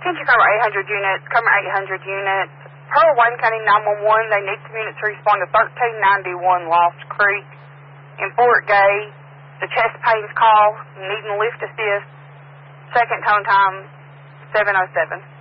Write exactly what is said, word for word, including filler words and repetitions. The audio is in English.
Attention cover eight hundred units, cover eight hundred units. Pearl Wayne County nine one one, they need some units to respond to thirteen ninety-one Lost Creek. In Fort Gay, the chest pains call, needing lift assist. Second tone time, seven oh seven.